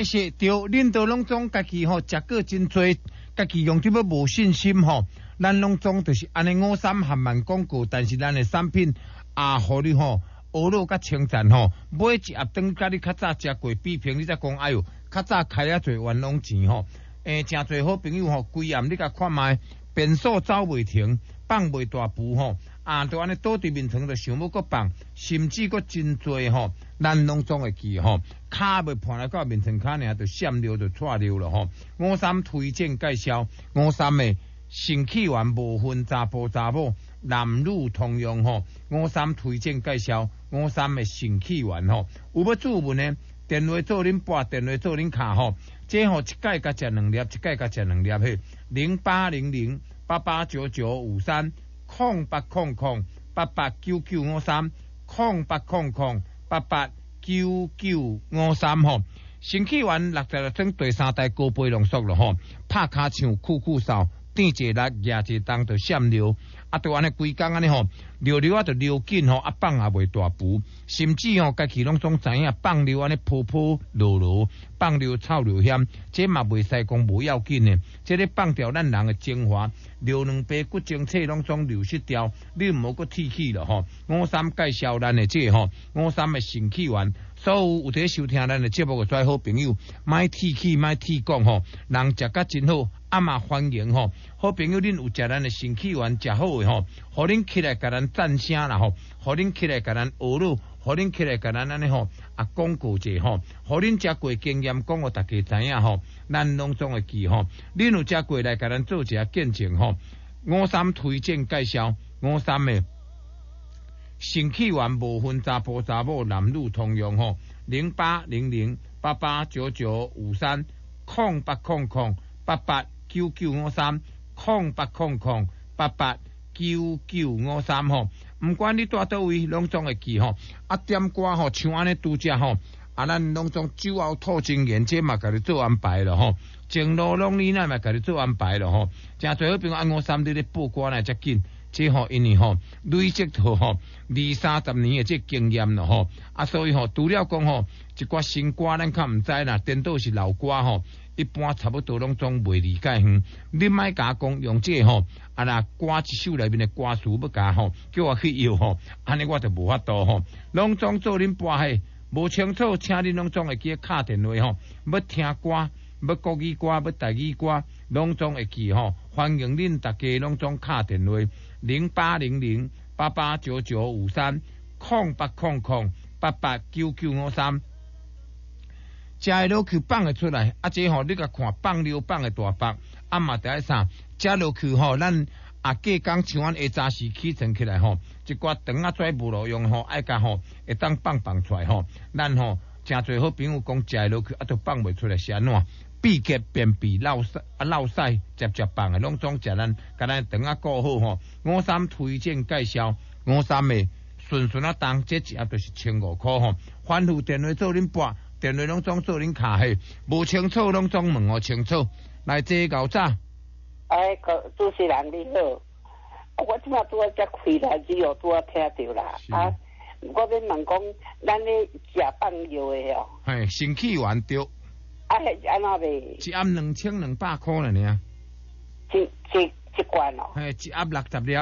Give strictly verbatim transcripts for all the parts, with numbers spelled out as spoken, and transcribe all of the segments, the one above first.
确实对，恁都拢总家己吼食过真多，家己用这要无信心吼。咱拢总就是安尼五三含慢广告，但是咱的产品也互你吼学乐甲称赞吼。买一盒等甲你较早食过，比平你才讲哎哟，较早开啊侪冤枉钱吼。诶，诚侪好朋友吼，规暗你甲看卖，变数走袂停，放袂大步吼。啊，就安尼倒伫面床，就想要搁放，甚至搁真多吼，咱拢总会记吼，骹未盘来到面床骹尔，就闪溜就错溜了吼。五三推荐介绍，五三的性器官无分查甫查某，男女通用吼。五三推荐介绍，五三的性器官吼，有要注文呢，电话做恁拨，电话做恁卡吼。这吼一届甲食两粒，一届甲食两粒嘿，零八零零八八九九五三。空八空空八八九九五三，空八空空八八九九五三吼。性器官六十六种第三代高倍浓缩了吼，拍骹唱酷酷扫，垫一力压一动就闪尿，啊，就安尼规工安尼吼，尿尿啊就尿紧吼，啊放也袂大步，甚至吼家己拢总知影放尿安尼泡泡落落，放尿臭尿险，这嘛袂使讲无要紧的，这咧放掉咱人的精华。流两杯骨精粹拢总流失掉，你唔好搁提起了吼。五三介绍咱的这吼，五三的性器官，所有有伫收听咱的节目的最好朋友，莫提起莫提讲吼，人食甲真好，啊嘛欢迎吼。好朋友恁有食咱的性器官食好的吼，互恁起来甲咱赞声啦吼，互恁起来甲咱学乐。互恁起来甲咱安尼吼啊广告者吼，互恁食过经验讲互大家知影吼，咱拢总会记吼。恁有食过来甲咱做一下见证吼。五三推荐介绍，五三的性器官无分查甫查某，男女通用吼。零八零零八八九九五三，空八空空八八九九五三，空八空空八八九九五三吼。唔管你住倒位，拢总会记吼。啊，点歌吼，像安尼拄只吼，啊，咱拢总酒后吐真言，这嘛甲你做安排了吼。前路拢你那嘛甲你做安排了吼。真最好朋友按五三你咧报歌来遮紧，这吼因为吼累积到吼二三十年的这经验了吼。啊，所以吼除了讲吼一寡新歌咱较唔知啦，颠倒是老歌吼。一般差不多拢总袂理解哼，你莫甲讲用这吼，啊那歌一首内面的歌词要甲吼，叫我去要吼，安尼我就无法度吼，拢总做恁播嘿，无清楚，请恁拢总会记敲电话吼，要听歌，要国语歌，要台语歌，拢总会记吼，欢迎恁大家拢总敲电话零八零零八八九九五三，空八空空八八九九五三。食的落去放会出来，啊！这吼你甲看放尿放的大包，啊嘛第一啥？食落去吼，咱啊隔工像阮下早时起床起来吼，一寡肠啊跩无路用吼，爱甲吼会当放放出来吼。咱吼诚侪好朋友讲食的落去，啊都放袂出来是安怎？闭结便秘落屎啊落屎，接接放的拢总食咱，甲咱肠啊顾好吼。五三推荐介绍，五三的顺顺啊当，这一盒就是千五块吼。反复电话做恁拨。电话拢总做恁卡嘿，无清楚拢总问我清楚。来这搞早。 哎，主持人你好，我即马拄啊才开来，只有拄啊听到啦。啊，我要问讲，咱咧食放药的哦。 嘿，性器官对。 啊，是安怎卖？ 一盒两千两百块了呢。 一一一罐哦。 嘿，一盒六十粒。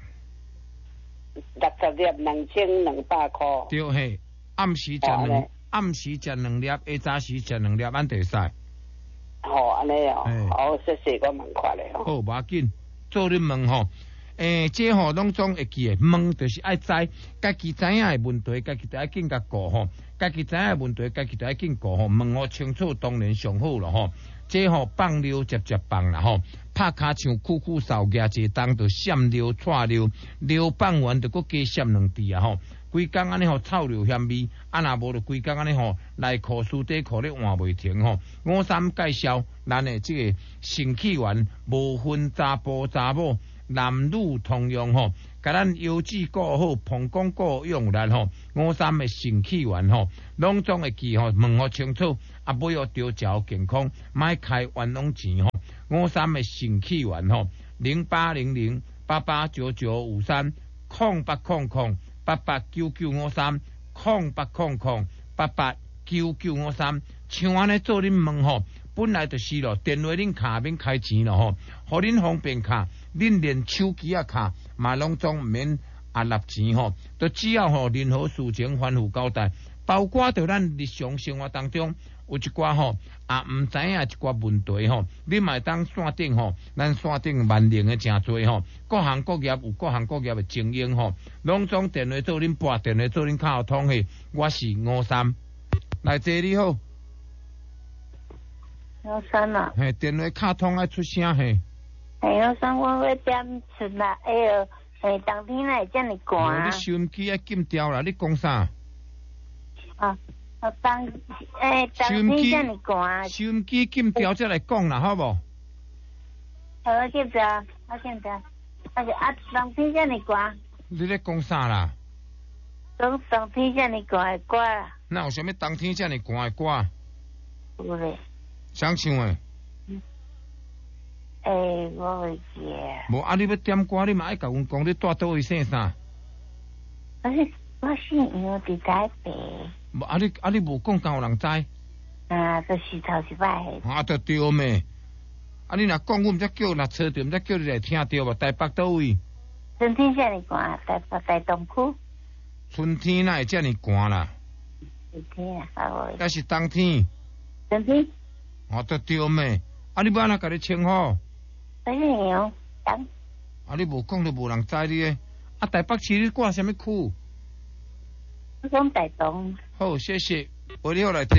六十粒两千两百块。 对嘿，暗时食两。暗时食两粒，下早时食两粒，安得使。 好，安尼哦，好，谢谢，我问看咧吼。 好，无要紧，做恁问吼，诶，这吼拢总会记诶，问就是爱知，家己知影诶问题，家己就爱紧甲顾吼，家己知影诶问题，家己就爱紧顾吼，问我清楚当然上好咯吼。这吼放尿接接放啦吼，拍骹像酷酷扫牙一动就闪尿错尿，尿放完就搁加闪两滴啊吼。规工安尼吼臭尿嫌味，啊若无就规工安尼吼内裤输底裤咧换袂停吼。五三介绍咱诶即个性器官无分查甫查某，男女通用吼，甲咱腰子顾好，膀胱顾用力吼。五三诶性器官吼，拢总会记吼，问好清楚，啊尾要调照健康，莫开冤枉钱吼。五三诶性器官吼，零八零零八八九九五三，空八空空。八八九九五三，空八空空八八九九五三， 像安尼做恁问吼，本来就是咯，电话恁卡免开钱咯吼，互恁方便卡，恁连手机啊卡嘛拢总毋免啊纳钱吼，都只要吼任何事情反复交代，包括着咱日常生活当中有一寡吼啊毋知影一寡问题吼，你嘛当线顶吼，咱线顶万能的诚多吼，各行各业有各行各业的精英吼，拢总电话做恁拨，电话做恁卡通嘿，我是五三，来坐你好。 五三啊， 嘿，电话卡通爱出声嘿。 嘿，五三，我要点出来，哎呦，嘿，冬天哪会这么寒？ 你收音机爱禁掉啦，你讲啥？ 啊，啊，冬，诶，冬天这么寒。 收音机禁掉再来讲啦，好无？ 好，我禁掉，我禁掉。啊，啊，冬天这么寒。 你咧讲啥啦？ 冬冬天这么寒的歌啦。 那有啥物冬天这么寒的歌？ 有咧。 想唱诶？ 诶、欸，我会记。 无啊！你要点歌，你嘛爱甲阮讲，你住倒位姓啥？ 我是我姓杨，伫台北。 无啊！你啊！你无讲，敢有人知？ 啊，就是头一摆迄。 啊，着对咩？啊！你若讲，阮毋则叫，若找着，毋则叫你来听着无？台北倒位？ 春天遮尔寒，台北台东区。 春天哪会遮尔寒啦？ 春天啊，啊我。 那是冬天。 春天。 哦，着对咩？啊！你要安怎甲你称呼？ 我是杨当。 啊！你无讲就无人知你诶。啊！台北市你挂啥物区？ 我讲台东。 好，谢谢。为你好来坐。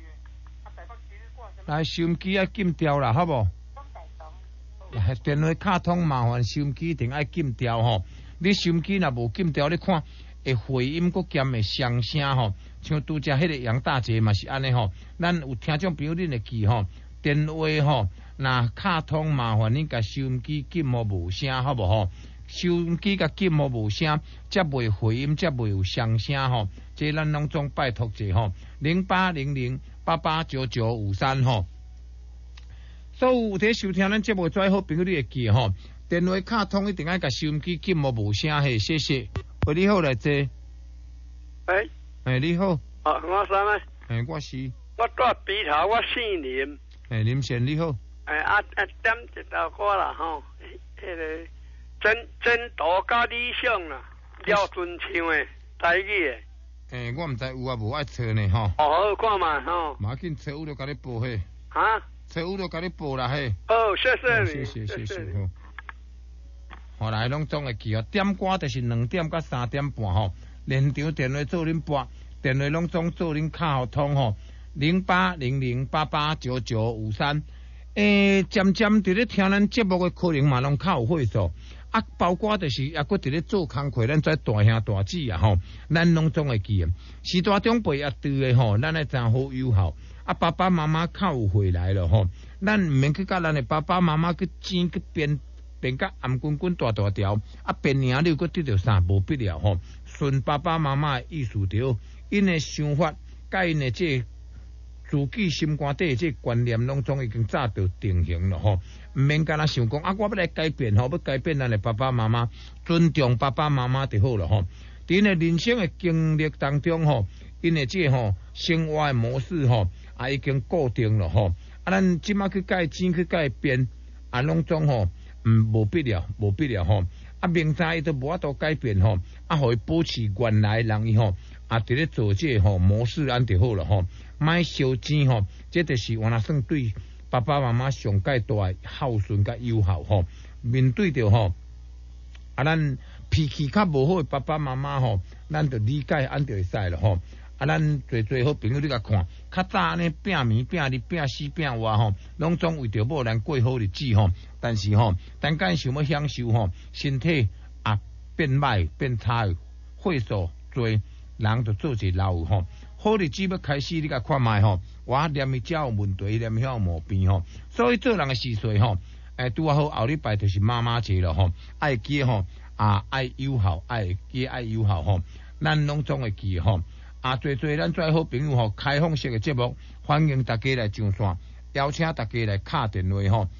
来，收音机爱禁掉啦，好无？来，电话卡通麻烦收音机一定爱禁掉吼。你收音机若无禁掉，你看会回音搁兼会双声吼。像拄则迄个杨大姐嘛是安尼吼。咱有听众朋友恁会记吼，电话吼，若卡通麻烦恁甲收音机禁好无声，好无吼？收音机甲禁好无声，则袂回音，则袂有双声吼。这咱拢总拜托者吼，零八零零八八九九五三吼。所有有伫收听咱节目最好朋友你会记吼，电话卡通一定爱甲收音机禁好无声嘿，谢谢。喂，你好来坐。 喂。 诶，你好。 啊，我啥物？ 诶，我是。 我住鼻头，我姓林。 诶，林先你好。 诶啊啊，点一首歌啦吼，迄个真真多甲理想啦，廖俊唱诶，台语诶。 诶，我毋知有啊无爱找呢吼。 哦，好看嘛吼。 马紧找有就甲你报嘿。 哈？ 找有就甲你报啦嘿。 哦，谢谢你。 谢谢谢谢吼。后来拢总会记哦，点歌就是两点到三点半吼，连场电话做恁拨，电话拢总做恁卡号通吼，零八零零八八九九五三。诶，渐渐伫咧听咱节目的可能嘛，拢较有岁数。啊，包括就是也搁伫咧做工课，咱跩大兄大姊啊吼，咱拢总会记啊。时代长辈也对的吼，咱会真好友好。啊，爸爸妈妈较有回来了吼，咱毋免去甲咱的爸爸妈妈去争去编编甲暗滚滚大大条，啊编领了搁得到啥无必要吼。顺爸爸妈妈的意思着，因的想法，甲因的这自己心肝底这观念，拢总已经早就定型了吼。毋免干那想讲啊，我要来改变吼，要改变咱的爸爸妈妈，尊重爸爸妈妈就好了吼。伫因的人生的经历当中吼，因的这吼生活的模式吼，啊已经固定了吼。啊，咱即马去改进去改变，啊拢总吼，嗯，无必要，无必要吼。啊，明早伊都无法度改变吼，啊，互伊保持原来人伊吼，啊，伫咧做这吼模式安就好了吼。莫烧钱吼，这就是我若算对爸爸妈妈上界大孝顺甲友好吼。面对着吼，啊，咱脾气较无好的爸爸妈妈吼，咱就理解安就会使了吼。啊，咱最最好朋友你甲看，较早安尼拼暝拼日拼死拼活吼，拢总为着某人过好日子吼。但是吼，等间想要享受吼，身体啊变歹变差，岁数多，人就做一老吼。好日子要开始，你甲看卖吼，我念伊遮有问题，念遐有毛病吼。所以做人的时岁吼，诶，拄啊好后礼拜就是妈妈节了吼，爱记吼啊，爱友好，爱记爱友好吼，咱拢总会记吼。啊，做做咱最好朋友吼，开放式的节目，欢迎大家来上线，邀请大家来敲电话吼。